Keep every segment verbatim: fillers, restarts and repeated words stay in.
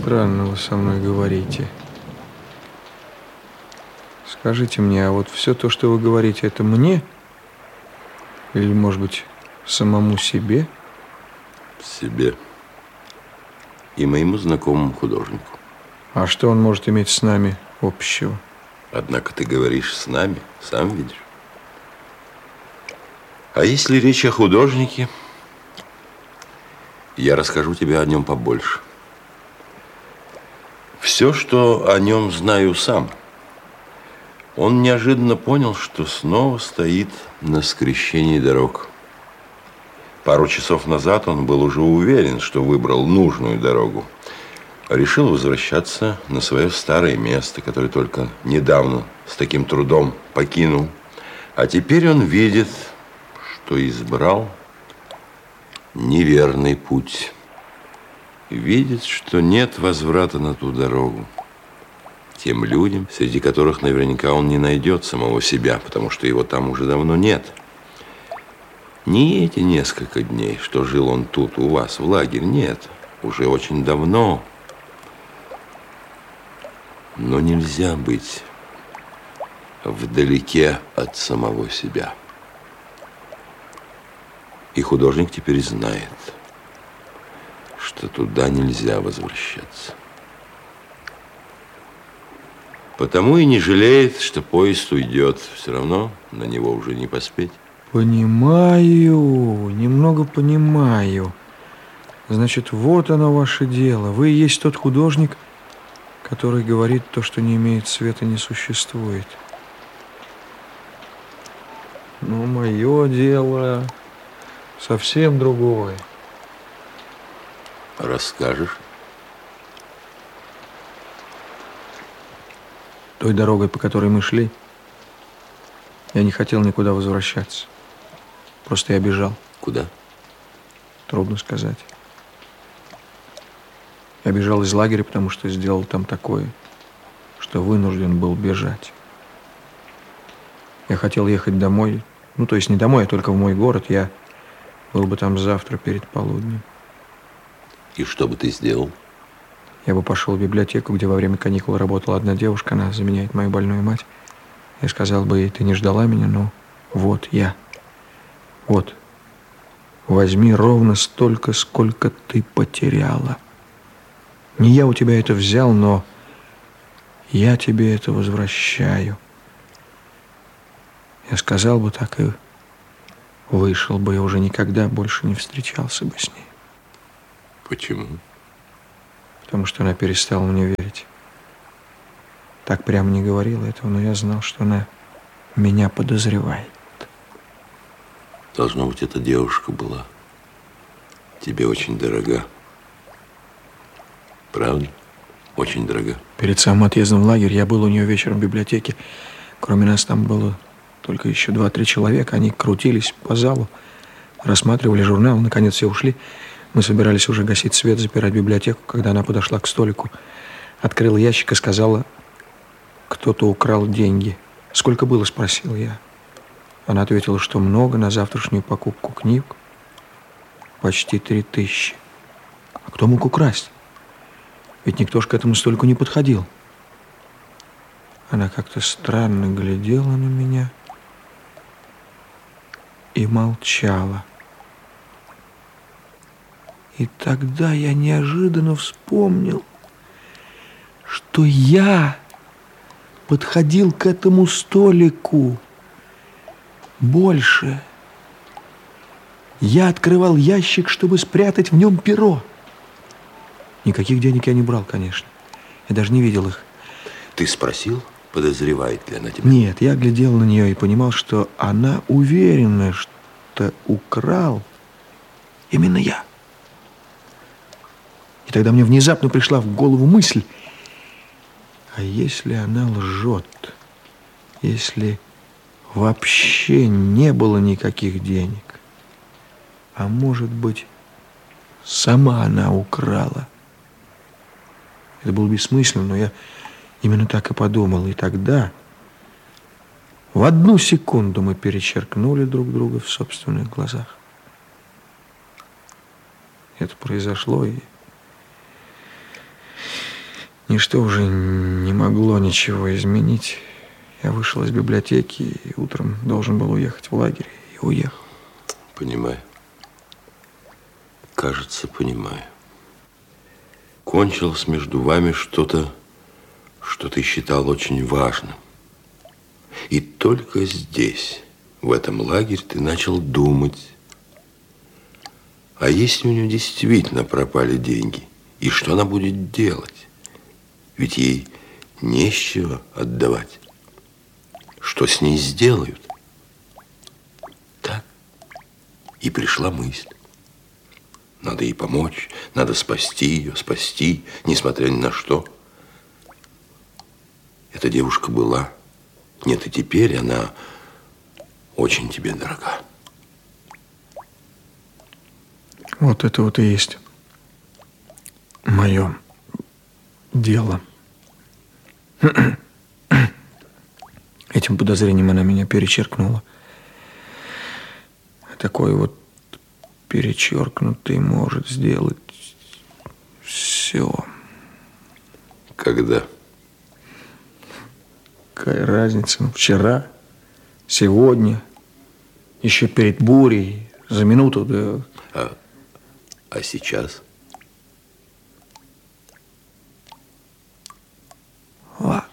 странно вы со мной говорите. Скажите мне, а вот все то, что вы говорите, это мне? Или, может быть, самому себе? Себе. И моему знакомому художнику. А что он может иметь с нами общего? Однако ты говоришь «с нами», сам видишь. А если речь о художнике, я расскажу тебе о нем побольше. Все, что о нем знаю сам. Он неожиданно понял, что снова стоит на скрещении дорог. Пару часов назад он был уже уверен, что выбрал нужную дорогу. Решил возвращаться на свое старое место, которое только недавно с таким трудом покинул. А теперь он видит, что избрал неверный путь. Видит, что нет возврата на ту дорогу. Тем людям, среди которых наверняка он не найдет самого себя, потому что его там уже давно нет. Не эти несколько дней, что жил он тут, у вас, в лагере, нет. Уже очень давно. Но нельзя быть вдалеке от самого себя. И художник теперь знает, что туда нельзя возвращаться. Потому и не жалеет, что поезд уйдет. Все равно на него уже не поспеть. Понимаю, немного понимаю. Значит, вот оно ваше дело. Вы и есть тот художник, который говорит, то, что не имеет света, не существует. Ну, мое дело совсем другое. Расскажешь? Той дорогой, по которой мы шли, я не хотел никуда возвращаться. Просто я бежал. Куда? Трудно сказать. Я бежал из лагеря, потому что сделал там такое, что вынужден был бежать. Я хотел ехать домой. Ну, то есть не домой, а только в мой город. Я был бы там завтра перед полуднем. И что бы ты сделал? Я бы пошел в библиотеку, где во время каникул работала одна девушка. Она заменяет мою больную мать. Я сказал бы ей: ты не ждала меня, но вот я. Вот. Возьми ровно столько, сколько ты потеряла. Не я у тебя это взял, но я тебе это возвращаю. Я сказал бы так и вышел бы, и уже никогда больше не встречался бы с ней. Почему? Потому что она перестала мне верить. Так прямо не говорила этого, но я знал, что она меня подозревает. Должно быть, эта девушка была тебе очень дорога. Правда? Очень дорога. Перед самым отъездом в лагерь я был у нее вечером в библиотеке. Кроме нас там было только еще два-три человека. Они крутились по залу, рассматривали журнал. Наконец все ушли. Мы собирались уже гасить свет, запирать библиотеку, когда она подошла к столику, открыла ящик и сказала: кто-то украл деньги. Сколько было, спросил я. Она ответила, что много, на завтрашнюю покупку книг почти три тысячи. А кто мог украсть? Ведь никто ж к этому столику не подходил. Она как-то странно глядела на меня и молчала. И тогда я неожиданно вспомнил, что я подходил к этому столику больше. Я открывал ящик, чтобы спрятать в нем перо. Никаких денег я не брал, конечно. Я даже не видел их. Ты спросил, подозревает ли она тебя? Нет, я глядел на нее и понимал, что она уверена, что украл именно я. И тогда мне внезапно пришла в голову мысль: а если она лжет? Если вообще не было никаких денег? А может быть, сама она украла? Это было бессмысленно, но я именно так и подумал. И тогда в одну секунду мы перечеркнули друг друга в собственных глазах. Это произошло, и Ничто уже не могло ничего изменить. Я вышел из библиотеки и утром должен был уехать в лагерь. И уехал. Понимаю. Кажется, понимаю. Кончилось между вами что-то, что ты считал очень важным. И только здесь, в этом лагере, ты начал думать, а если у нее действительно пропали деньги, и что она будет делать? Ведь ей не с чего отдавать. Что с ней сделают? Так. И пришла мысль. Надо ей помочь, надо спасти ее, спасти, несмотря ни на что. Эта девушка была. Нет, и теперь она очень тебе дорога. Вот это вот и есть мое дело. Этим подозрением она меня перечеркнула. Такой вот перечеркнутый может сделать все. Когда? Какая разница? Ну, вчера, сегодня, еще перед бурей, за минуту до... А, а сейчас? Ладно.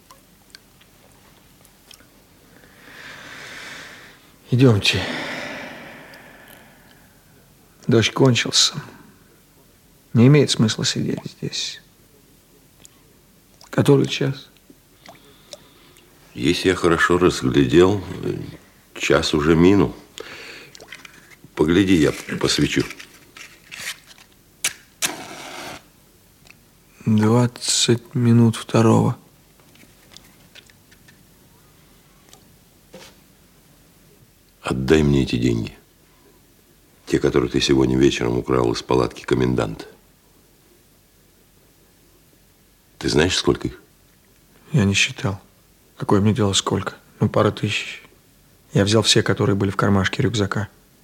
Идемте. Дождь кончился. Не имеет смысла сидеть здесь. Который час? Если я хорошо разглядел, час уже минул. Погляди, я посвечу. Двадцать минут второго. Отдай мне эти деньги. Те, которые ты сегодня вечером украл из палатки коменданта. Ты знаешь, сколько их? Я не считал. Какое мне дело сколько? Ну, пара тысяч. Я взял все, которые были в кармашке рюкзака.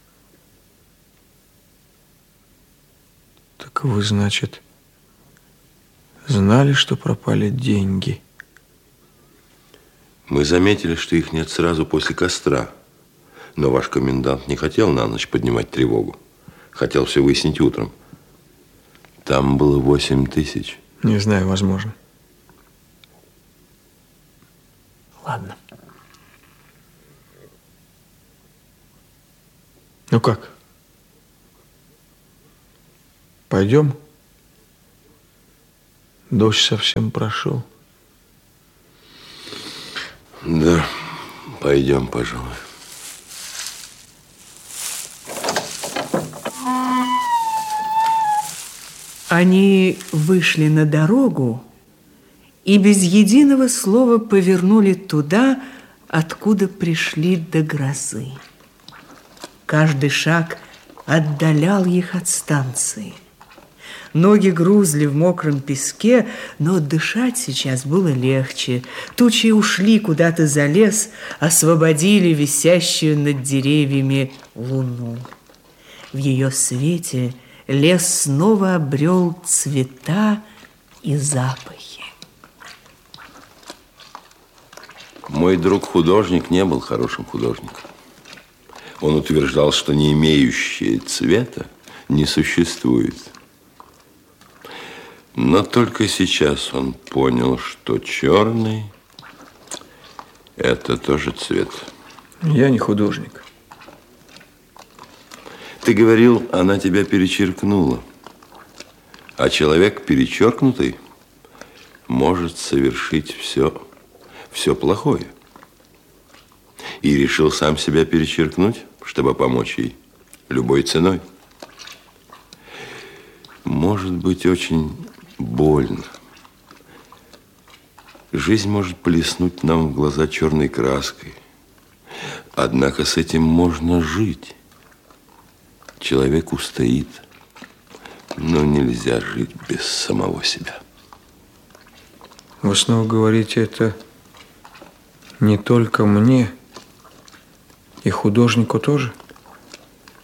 Так вы, значит, знали, что пропали деньги? Мы заметили, что их нет сразу после костра. Но ваш комендант не хотел на ночь поднимать тревогу. Хотел все выяснить утром. Там было восемь тысяч. Не знаю, возможно. Ладно. Ну как? Пойдем? Дождь совсем прошел. Да, пойдем, пожалуй. Они вышли на дорогу и без единого слова повернули туда, откуда пришли до грозы. Каждый шаг отдалял их от станции. Ноги грузли в мокром песке, но дышать сейчас было легче. Тучи ушли куда-то за лес, освободили висящую над деревьями луну. В ее свете лес снова обрел цвета и запахи. Мой друг-художник не был хорошим художником. Он утверждал, что не имеющие цвета не существует. Но только сейчас он понял, что черный – это тоже цвет. Я не художник. Ты говорил, она тебя перечеркнула. А человек перечеркнутый может совершить все, все плохое. И решил сам себя перечеркнуть, чтобы помочь ей любой ценой. Может быть очень больно. Жизнь может плеснуть нам в глаза черной краской. Однако с этим можно жить. Человек устоит, но нельзя жить без самого себя. Вы снова говорите это не только мне, и художнику тоже?